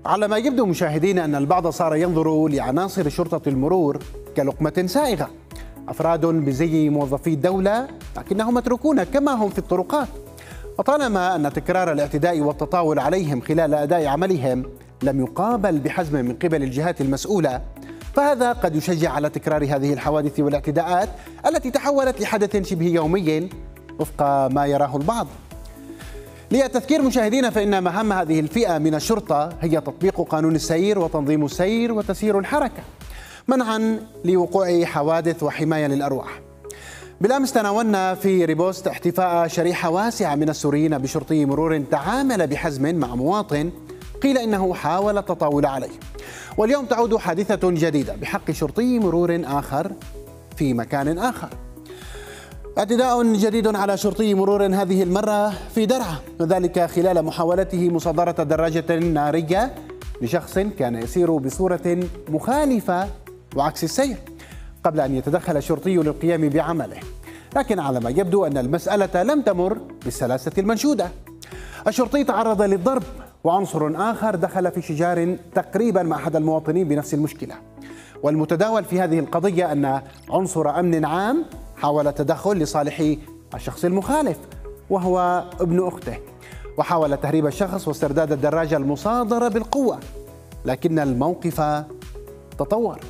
على ما يبدو مشاهدينا أن البعض صار ينظر لعناصر شرطة المرور كلقمة سائغة، أفراد بزي موظفي الدولة لكنهم متروكون كما هم في الطرقات. وطالما أن تكرار الاعتداء والتطاول عليهم خلال أداء عملهم لم يقابل بحزم من قبل الجهات المسؤولة، فهذا قد يشجع على تكرار هذه الحوادث والاعتداءات التي تحولت لحدث شبه يومي وفق ما يراه البعض. للتذكير مشاهدينا فإن مهام هذه الفئة من الشرطة هي تطبيق قانون السير وتنظيم السير وتسيير الحركة منعا لوقوع حوادث وحماية للأرواح. بالأمس تناولنا في ريبوست احتفاء شريحة واسعة من السوريين بشرطي مرور تعامل بحزم مع مواطن قيل إنه حاول التطاول عليه، واليوم تعود حادثة جديدة بحق شرطي مرور آخر في مكان آخر. اعتداء جديد على شرطي مرور هذه المرة في درعا، وذلك خلال محاولته مصادرة دراجة نارية لشخص كان يسير بصورة مخالفة وعكس السير قبل أن يتدخل الشرطي للقيام بعمله، لكن على ما يبدو أن المسألة لم تمر بالسلاسة المنشودة. الشرطي تعرض للضرب وعنصر آخر دخل في شجار تقريبا مع أحد المواطنين بنفس المشكلة. والمتداول في هذه القضية أن عنصر أمن عام حاول التدخل لصالح الشخص المخالف وهو ابن أخته، وحاول تهريب الشخص واسترداد الدراجة المصادرة بالقوة، لكن الموقف تطور.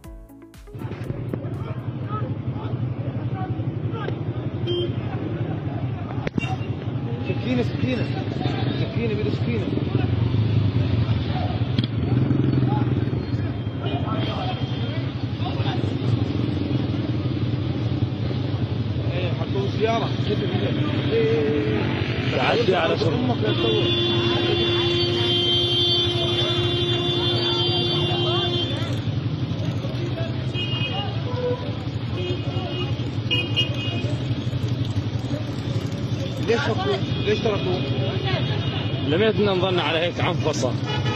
سكينة سكينة سكينة بيده سكينة. ايه حطوا سيارة تعدي على امك لا تطور. ليش تركوه؟ ليش تركوه؟ لميتنا نظن على هيك عنفصة.